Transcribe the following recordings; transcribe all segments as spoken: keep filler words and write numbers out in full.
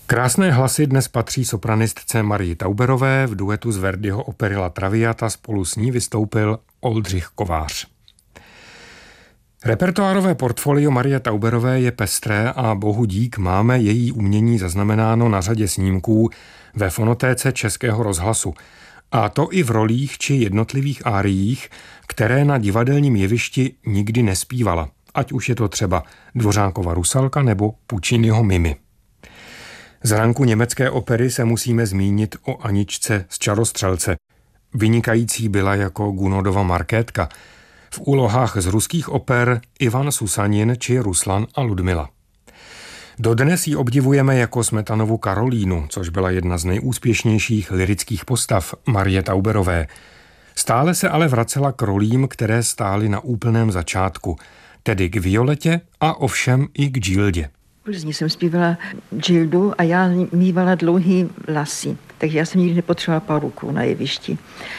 Krásné hlasy dnes patří sopranistce Marii Tauberové, v duetu z Verdiho opery La Traviata spolu s ní vystoupil Oldřich Kovář. Repertoárové portfolio Marie Tauberové je pestré a bohu dík máme její umění zaznamenáno na řadě snímků ve fonotéce Českého rozhlasu. A to i v rolích či jednotlivých áriích, které na divadelním jevišti nikdy nespívala, ať už je to třeba Dvořákova Rusalka nebo Pucciniho Mimi. Z ranku německé opery se musíme zmínit o Aničce z Čarostřelce. Vynikající byla jako Gunodova Markétka. V úlohách z ruských oper Ivan Susanin či Ruslan a Ludmila. Dodnes ji obdivujeme jako Smetanovu Karolínu, což byla jedna z nejúspěšnějších lyrických postav Marie Tauberové. Stále se ale vracela k rolím, které stály na úplném začátku, tedy k Violetě a ovšem i k Džildě. Z ní jsem zpívala Džildu a já mívala dlouhý vlasy, takže já jsem nikdy nepotřebovala paruku na jevišti.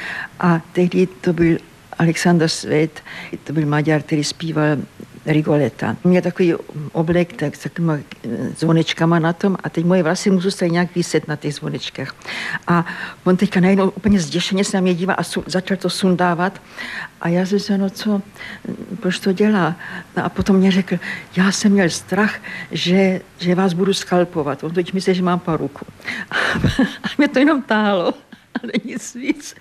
A tehdy to byl Alexander Svět, to byl Maďar, který zpíval Rigoleta. Měl takový oblek tak, s takovýma zvonečkama na tom a teď moje vlasy mu zůstaly nějak vyset na těch zvonečkách. A on teďka najednou úplně zděšeně se na mě díval a su, začal to sundávat. A já jsem se, no co, proč to dělá? No a potom mě řekl, já jsem měl strach, že, že vás budu skalpovat. On teď myslel, že mám paruku. A, a mě to jenom táhlo, ale nic víc.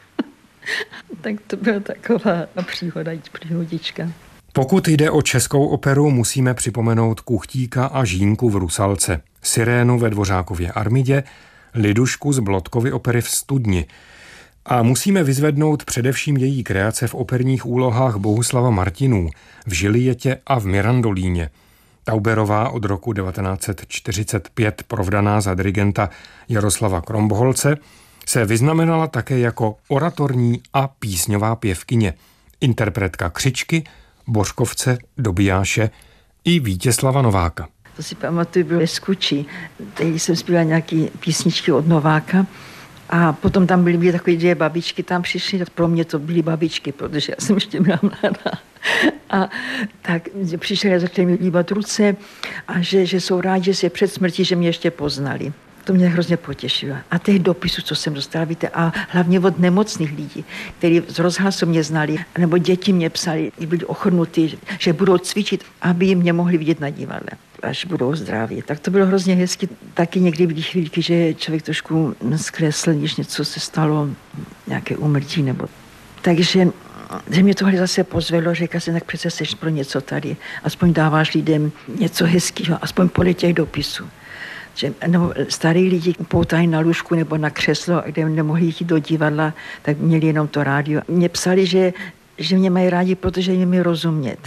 Tak to byla taková příhoda, příhodička. Pokud jde o českou operu, musíme připomenout Kuchtíka a Žínku v Rusalce, Sirénu ve Dvořákově Armidě, Lidušku z Blodkovy opery v Studni. A musíme vyzvednout především její kreace v operních úlohách Bohuslava Martinů, v Žilietě a v Mirandolíně. Tauberová od roku devatenáct set čtyřicet pět provdaná za dirigenta Jaroslava Krombolce se vyznamenala také jako oratorní a písňová pěvkyně, interpretka Křičky, Bořkovce, Dobijáše i Vítězslava Nováka. To si pamatuju, bylo ve Skuči. Tady jsem zpívala nějaké písničky od Nováka a potom tam byly, byly takové dvě babičky, tam přišly, pro mě to byly babičky, protože já jsem ještě byla mladá. A tak přišli a začali mi líbat ruce a že, že jsou rádi, že se před smrtí, že mě ještě poznali. To mě hrozně potěšilo. A těch dopisů, co jsem dostala, víte, a hlavně od nemocných lidí, kteří z rozhlasu mě znali, nebo děti mě psali, byli ochrnutí, že budou cvičit, aby mě mohli vidět na divadle, až budou zdraví. Tak to bylo hrozně hezky. Taky někdy byly chvíľky, že člověk trošku zkresl, když něco se stalo, nějaké úmrtí nebo... Takže že mě tohle zase pozvelo, řekla jsem, tak přece seš pro něco tady, aspoň dáváš lidem něco hezkého, aspoň podle těch dopisů. Že, nebo starý lidi poutají na lůžku nebo na křeslo, kde nemohli jít do divadla, tak měli jenom to rádio. Mně psali, že, že mě mají rádi, protože jim mi rozumět.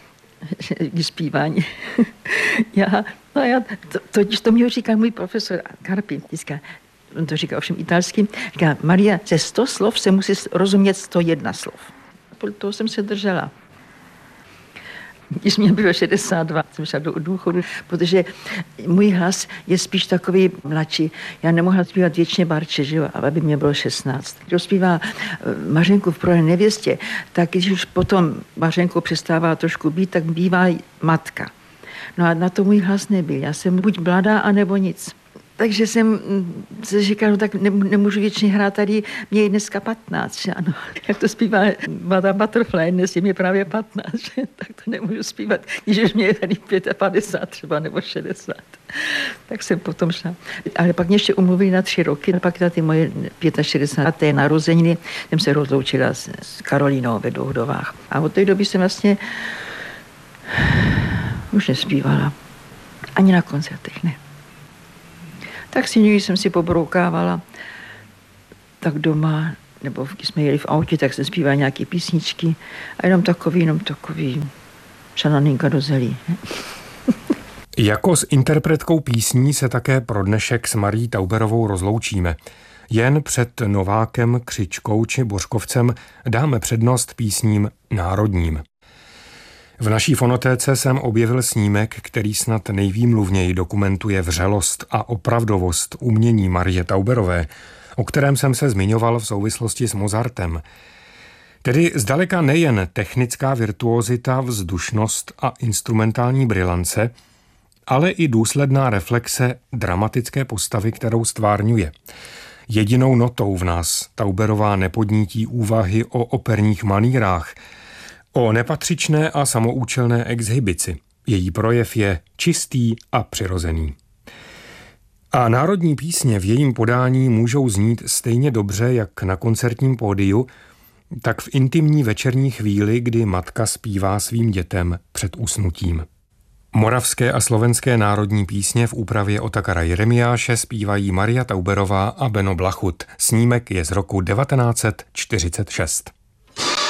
Zpívání. já, no já, to, totiž to mi říká můj profesor Karpi. Říká, on to říká ovšem italský. Říká, Maria, ze sto slov se musí rozumět sto jedna slov. Podle toho jsem se držela. Když mě bylo šedesát dva, jsem šla do důchodu, protože můj hlas je spíš takový mladší. Já nemohla zpívat věčně barče, že jo, aby mě bylo šestnáct. Kdo zpívá Mařenku v Prohrané nevěstě, tak když už potom Mařenkou přestává trošku být, tak bývá matka. No a na to můj hlas nebyl. Já jsem buď mladá, anebo nic. Takže jsem se říkala, no tak nemůžu věčně hrát tady, mě je dneska patnáct, že ano. Jak to zpívá Madame Butterfly, dnes je mě právě patnáct, že? Tak to nemůžu zpívat, když už mě je tady padesát pět třeba, nebo šedesát. Tak jsem potom šla. Ale pak mě ještě umluvili na tři roky, a pak na ty moje šedesáté páté narozeniny jsem se rozloučila s, s Karolínou ve Dohodovách. A od té doby jsem vlastně už nespívala. Ani na koncertech, ne. Tak si někdy jsem si pobroukávala, tak doma, nebo když jsme jeli v autě, tak jsem zpívala nějaké písničky a jenom takový, jenom takový šananinka do zelí. Jako s interpretkou písní se také pro dnešek s Marií Tauberovou rozloučíme. Jen před Novákem, Křičkou či Bořkovcem dáme přednost písním národním. V naší fonotéce jsem objevil snímek, který snad nejvýmluvněji dokumentuje vřelost a opravdovost umění Marie Tauberové, o kterém jsem se zmiňoval v souvislosti s Mozartem. Tedy zdaleka nejen technická virtuozita, vzdušnost a instrumentální brilance, ale i důsledná reflexe dramatické postavy, kterou stvárňuje. Jedinou notou v nás Tauberová nepodnítí úvahy o operních manýrách, o nepatřičné a samoučelné exhibici. Její projev je čistý a přirozený. A národní písně v jejím podání můžou znít stejně dobře, jak na koncertním pódiu, tak v intimní večerní chvíli, kdy matka zpívá svým dětem před usnutím. Moravské a slovenské národní písně v úpravě Otakara Jeremiáše zpívají Maria Tauberová a Beno Blachut. Snímek je z roku devatenáct set čtyřicet šest.